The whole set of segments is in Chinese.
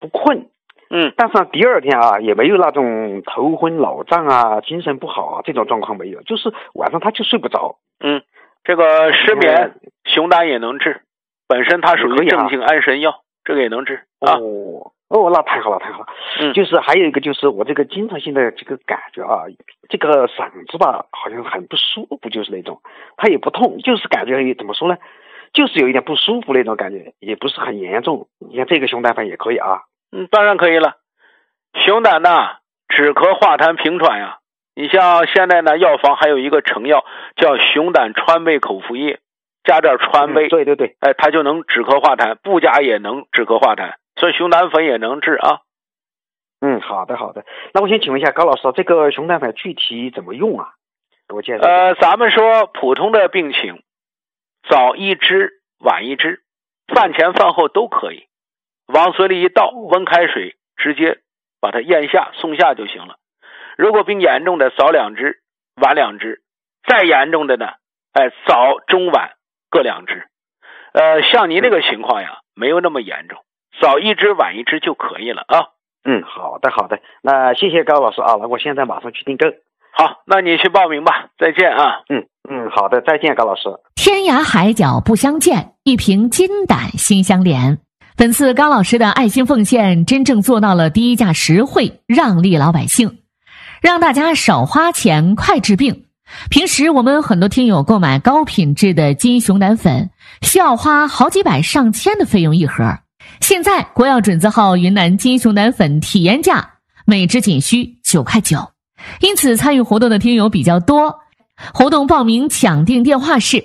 不困。但是第二天啊，也没有那种头昏脑胀啊、精神不好啊这种状况没有，就是晚上他就睡不着。 这个失眠，熊胆也能治，本身它属于镇静安神药，这个也能治啊。 那太好了。就是还有一个就是我这个经常性的这个感觉啊，这个嗓子吧好像很不舒服，就是那种，它也不痛，就是感觉怎么说呢，就是有一点不舒服那种感觉，也不是很严重。你看这个熊胆粉也可以啊。 当然可以了。熊胆呢，止咳化痰平喘呀。你像现在呢，药房还有一个成药叫熊胆川贝口服液，加点川贝， 对， 它就能止咳化痰，不加也能止咳化痰，所以熊胆粉也能治啊。 好的。那我先请问一下高老师，这个熊胆粉具体怎么用啊？给我介绍。 咱们说普通的病情，早一支晚一支，饭前饭后都可以，往嘴里一倒，温开水直接把它咽下送下就行了。如果病严重的早2支晚2支，再严重的呢，早中晚各2支。像您这个情况呀，没有那么严重，早1支晚1支就可以了啊。 好的，那谢谢高老师啊，那我现在马上去订购。 好，那你去报名吧，再见啊。 好的，再见高老师。 天涯海角不相见，一瓶金胆心相连。本次高老师的爱心奉献真正做到了低价实惠，让利老百姓，让大家少花钱快治病。平时我们很多听友购买高品质的金熊胆粉需要花好几百上千的费用一盒，现在国药准字号云南金熊胆粉体验价每支仅需9块9，因此参与活动的听友比较多。活动报名抢订电话是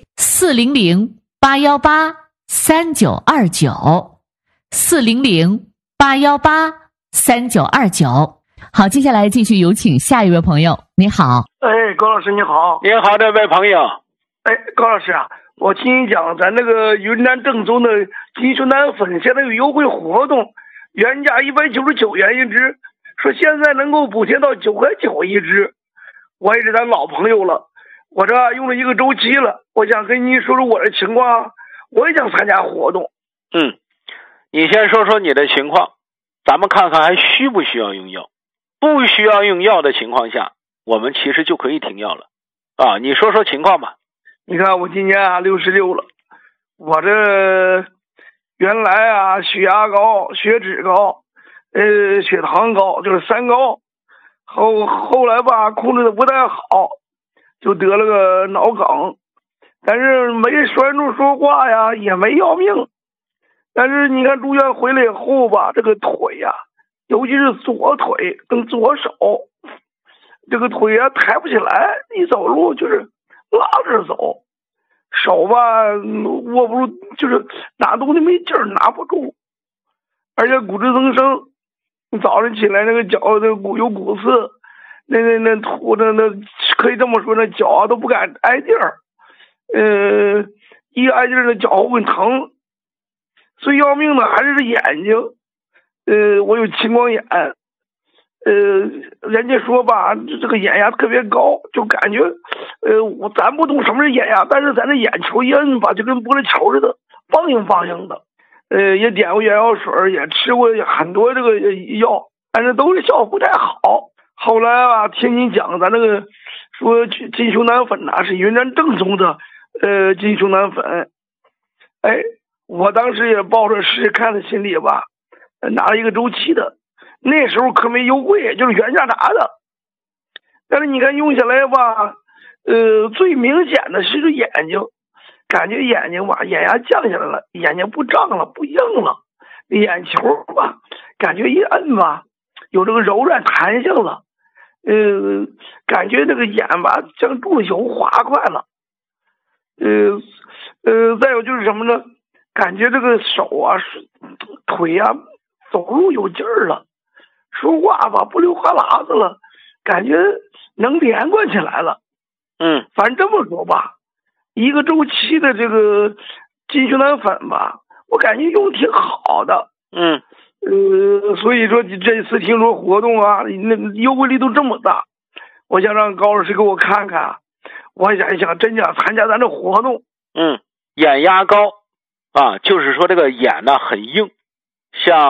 400-818-3929，400-818-3929。好，接下来继续有请下一位朋友。你好。 高老师你好。 你好，这位朋友。 高老师啊，我听你讲咱那个云南正宗的金熊胆粉现在有优惠活动，原价199元一支，说现在能够补贴到9块9一支。我也是咱老朋友了，我这用了1个周期了，我想跟您说说我的情况，我也想参加活动。 你先说说你的情况，咱们看看还需不需要用药。不需要用药的情况下，我们其实就可以停药了啊。你说说情况吧。 你看我今年66了，我这原来血压高、血脂高、血糖高，就是3高。后来吧控制的不太好，就得了个脑梗，但是没拴住说话呀，也没要命。但是你看住院回来以后吧，这个腿呀，尤其是左腿跟左手，这个腿啊抬不起来，一走路就是拉着走，手吧握不住，就是拿东西没劲儿，拿不住，而且骨质增生。早上起来那个脚有骨刺，那可以这么说，那脚都不敢挨地儿，一挨地儿的脚会疼。最要命的还是眼睛，我有青光眼，人家说吧，这个眼压特别高，就感觉，咱不懂什么是眼压，但是咱这眼球一摁吧，就跟玻璃球似的，梆硬的。也点过眼药水，也吃过很多这个药，但是都是效果不太好。后来听你讲咱这个说金熊胆粉是云南正宗的金熊胆粉，我当时也抱着试试看的心理吧，拿了1个周期的，那时候可没优惠，就是原价拿的。但是你看用下来吧，最明显的是眼睛。感觉眼睛吧，眼压降下来了，眼睛不胀了，不硬了，眼球吧，感觉一摁吧，有这个柔软弹性了，感觉这个眼吧像注油滑快了，再有就是什么呢？感觉这个手腿走路有劲儿了，说话吧不流哈喇子了，感觉能连贯起来了。反正这么说吧。1个周期的这个金熊胆粉吧，我感觉用挺好的。所以说这次听说活动那优惠力度这么大，我想让高老师给我看看，我想真想参加咱这活动。 眼压高就是说这个眼呢很硬，像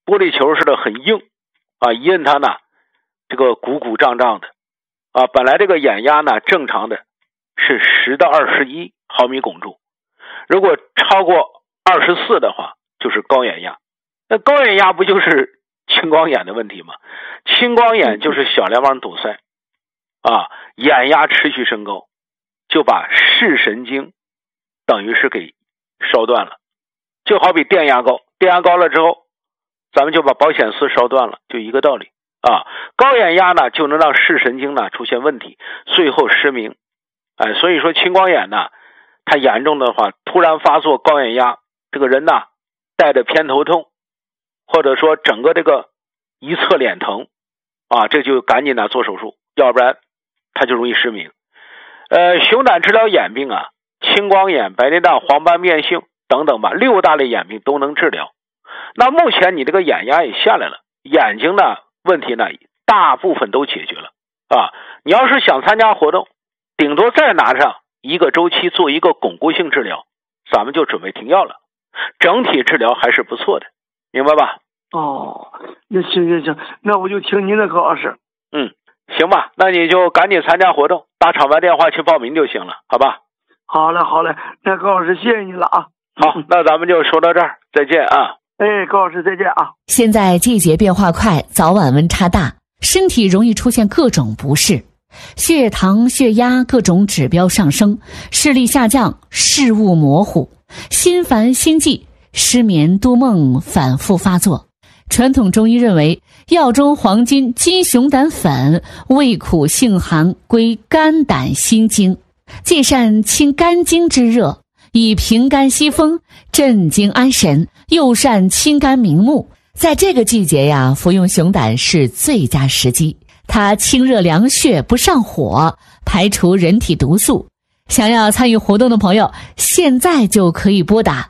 玻璃球似的很硬啊，一摁它呢，这个鼓鼓胀胀的啊。本来这个眼压呢，正常的是10到21毫米汞柱，如果超过24的话，就是高眼压。那高眼压不就是青光眼的问题吗？青光眼就是小联网堵塞啊，眼压持续升高，就把视神经等于是给烧断了。就好比电压高，电压高了之后，咱们就把保险丝烧断了，就一个道理啊。高眼压呢，就能让视神经呢出现问题，最后失明。哎，所以说青光眼呢，它严重的话，突然发作高眼压，这个人呢带着偏头痛，或者说整个这个一侧脸疼啊，这就赶紧呢做手术，要不然他就容易失明。熊胆治疗眼病啊，青光眼、白内障、黄斑变性等等吧，6大类眼病都能治疗。那目前你这个眼压也下来了，眼睛呢问题呢大部分都解决了啊。你要是想参加活动，顶多再拿上1个周期做一个巩固性治疗，咱们就准备停药了。整体治疗还是不错的，明白吧？ 哦，那行，那我就听您的，高老师。 行吧，那你就赶紧参加活动，打场外电话去报名就行了，好吧？ 好嘞，那高老师谢谢你了啊。 好，那咱们就说到这儿，再见啊。 高老师再见啊。 现在季节变化快，早晚温差大，身体容易出现各种不适，血糖、血压各种指标上升，视力下降，视物模糊，心烦心悸，失眠多梦反复发作。传统中医认为，药中黄金金熊胆粉味苦性寒，归肝胆心经，既善清肝经之热，以平肝息风，镇惊安神，又善清肝明目。在这个季节呀，服用熊胆是最佳时机。它清热凉血，不上火，排除人体毒素。想要参与活动的朋友，现在就可以拨打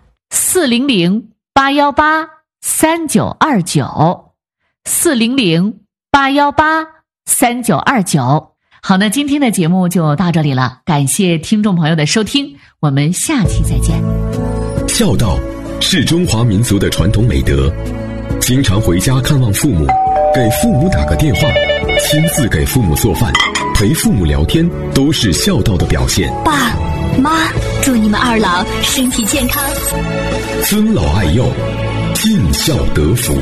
400-818-3929，400-818-3929。好，那今天的节目就到这里了，感谢听众朋友的收听，我们下期再见。 孝道是中华民族的传统美德，经常回家看望父母，给父母打个电话，亲自给父母做饭，陪父母聊天，都是孝道的表现。 爸妈，祝你们二老身体健康， 尊老爱幼，尽孝得福。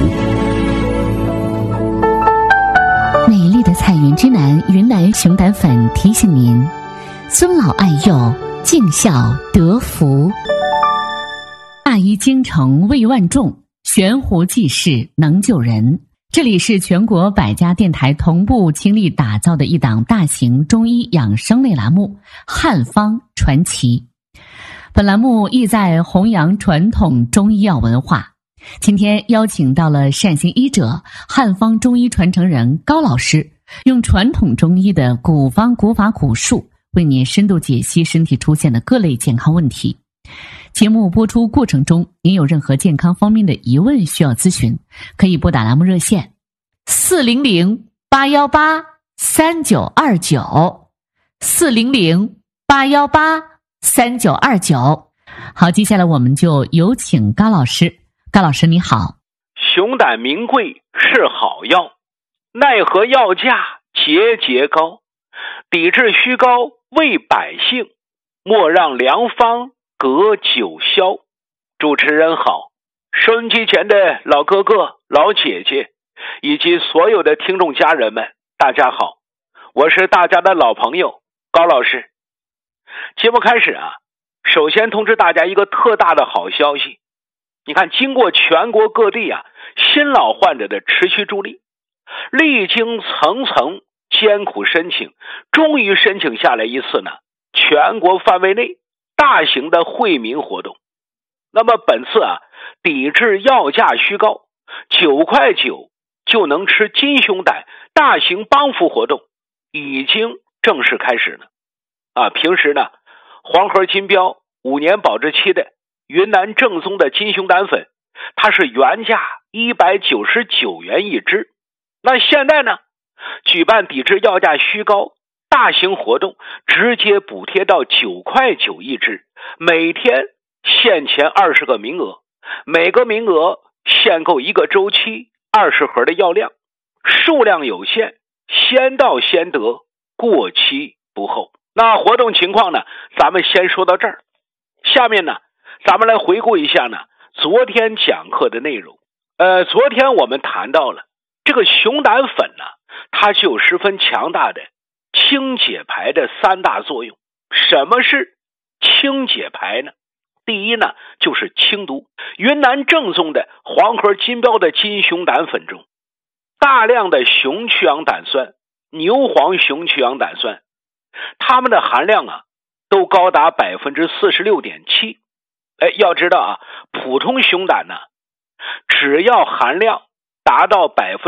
美丽的彩云之南云南熊胆粉提醒您：尊老爱幼，尽孝得福。大医精诚，为万众，悬壶济世，能救人。这里是全国100家电台同步倾力打造的一档大型中医养生类栏目《汉方传奇》。本栏目意在弘扬传统中医药文化。今天邀请到了善行医者、汉方中医传承人高老师，用传统中医的古方古法古术，为您深度解析身体出现的各类健康问题。节目播出过程中，您有任何健康方面的疑问需要咨询，可以拨打栏目热线400-818-3929，400-818-3929。好，接下来我们就有请高老师。高老师你好。 熊胆名贵是好药，奈何药价节节高，抵制虚高为百姓，莫让良方隔九霄。主持人好，收音机前的老哥哥老姐姐以及所有的听众家人们，大家好，我是大家的老朋友高老师。节目开始啊，首先通知大家一个特大的好消息。你看，经过全国各地啊新老患者的持续助力，历经层层艰苦申请，终于申请下来一次呢全国范围内大型的惠民活动。那么本次啊抵制药价虚高，9块9就能吃金熊胆大型帮扶活动已经正式开始了啊。平时呢黄盒金标5年保质期的云南正宗的金熊胆粉，它是原价199元一支，那现在呢举办抵制药价虚高大型活动，直接补贴到9块9一支，每天限前20个名额，每个名额限购一个周期20盒的药量，数量有限，先到先得，过期不候。那活动情况呢，咱们先说到这儿。下面呢，咱们来回顾一下呢昨天讲课的内容。昨天我们谈到了这个熊胆粉呢，它具有十分强大的清解排的3大作用。什么是清解排呢？第一呢，就是清毒。云南正宗的黄河金标的金熊胆粉中，大量的熊去氧胆酸、牛黄熊去氧胆酸，它们的含量啊都高达 46.7%。要知道啊，普通熊胆呢，只要含量达到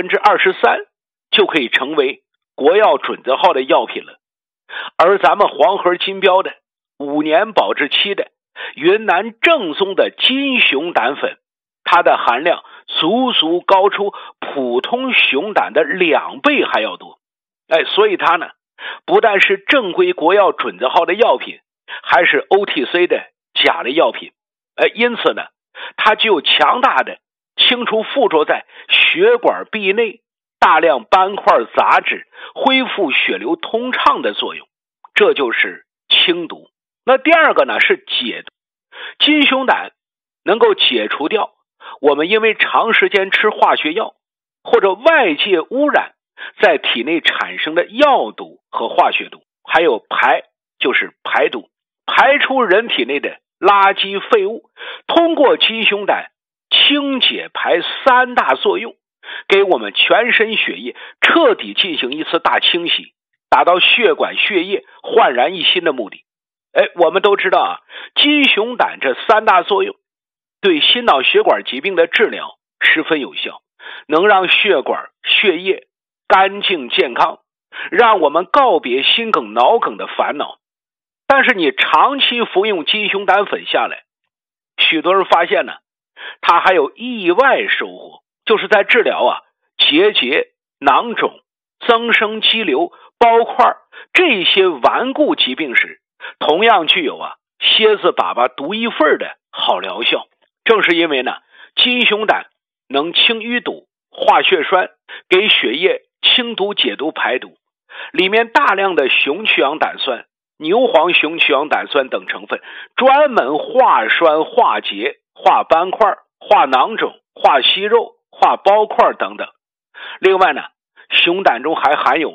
23%， 就可以成为国药准字号的药品了。而咱们黄河金标的5年保质期的云南正宗的金熊胆粉，它的含量足足高出普通熊胆的2倍还要多。所以它呢，不但是正规国药准字号的药品，还是 OTC 的假的药品。因此呢，它具有强大的清除附着在血管壁内大量斑块杂质，恢复血流通畅的作用，这就是清毒。那第二个呢，是解毒。金熊胆能够解除掉我们因为长时间吃化学药或者外界污染在体内产生的药毒和化学毒。还有排，就是排毒，排出人体内的垃圾废物，通过金熊胆清解排3大作用，给我们全身血液彻底进行一次大清洗，达到血管血液焕然一新的目的。我们都知道啊，金熊胆这3大作用对心脑血管疾病的治疗十分有效，能让血管血液干净健康，让我们告别心梗脑梗的烦恼。但是你长期服用金熊胆粉下来，许多人发现呢，它还有意外收获，就是在治疗啊结节、囊肿、增生肌瘤、包块这些顽固疾病时，同样具有蝎子粑粑独一份的好疗效。正是因为呢，金熊胆能清淤堵、化血栓，给血液清毒解毒排毒，里面大量的熊去氧胆酸、牛黄熊去氧胆酸等成分，专门化栓、化结、化斑块、化囊肿、化息肉、化包块等等。另外呢，熊胆中还含有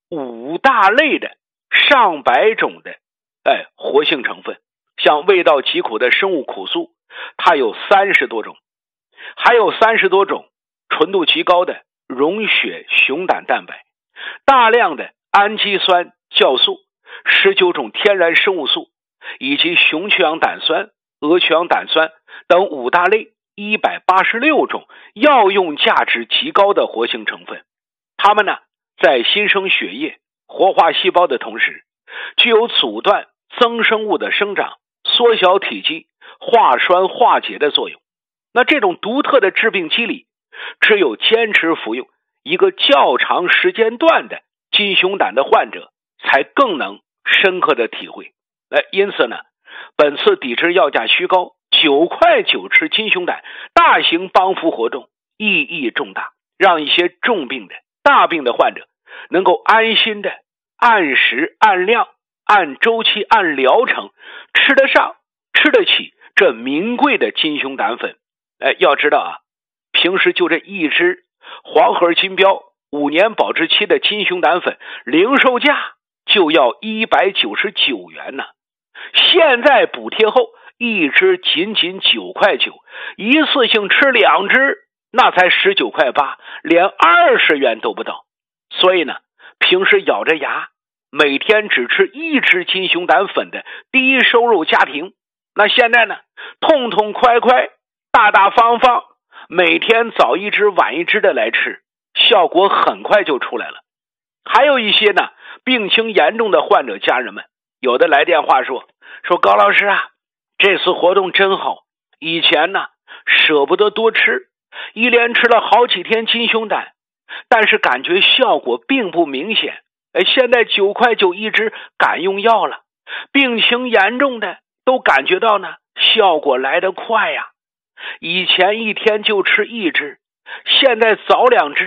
5大类的上百种的活性成分，像味道极苦的生物苦素，它有30多种，还有30多种纯度极高的溶血熊胆蛋白，大量的氨基酸酵素，19种天然生物素，以及熊去氧胆酸、鹅去氧胆酸等5大类186种药用价值极高的活性成分。它们呢，在新生血液、活化细胞的同时，具有阻断增生物的生长、缩小体积、化栓化解的作用。那这种独特的致病机理，只有坚持服用一个较长时间段的金熊胆的患者才更能深刻的体会。因此呢，本次抵制药价虚高9块9吃金熊胆大型帮扶活动意义重大，让一些重病的大病的患者能够安心的按时按量按周期按疗程吃得上吃得起这名贵的金熊胆粉。要知道平时就这一支黄河金标5年保质期的金熊胆粉，零售价就要199元呢。现在补贴后，一支仅9块9，一次性吃2支，那才19块8，连20元都不到。所以呢，平时咬着牙每天只吃1支金熊胆粉的低收入家庭，那现在呢，痛痛快快大大方方每天早1支晚1支的来吃，效果很快就出来了。还有一些呢病情严重的患者家人们，有的来电话说高老师这次活动真好，以前呢舍不得多吃，一连吃了好几天金熊胆，但是感觉效果并不明显。现在9块9一支敢用药了，病情严重的都感觉到呢效果来得快呀。 以前一天就吃1只，现在早2只。